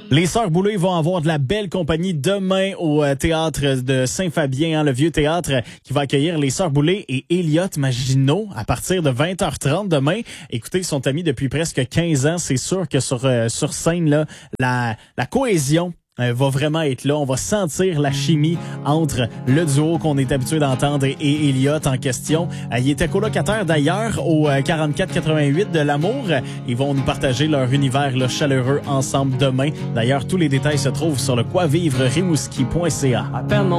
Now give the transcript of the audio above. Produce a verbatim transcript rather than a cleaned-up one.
Les Sœurs Boulay vont avoir de la belle compagnie demain au euh, théâtre de Saint-Fabien, hein, le vieux théâtre euh, qui va accueillir les Sœurs Boulay et Elliot Maginot à partir de vingt heures trente demain. Écoutez, ils sont amis depuis presque quinze ans. C'est sûr que sur euh, sur scène, là, la, la cohésion euh, va vraiment être là. On va sentir la chimie entre le duo qu'on est habitué d'entendre et, et Elliot en question. Euh, ils étaient colocataires d'ailleurs au euh, quarante-quatre quatre-vingt-huit de l'Amour. Ils vont nous partager leur univers là, chaleureux ensemble demain. D'ailleurs, tous les détails se trouvent sur le quoi vivre rimouski point c a.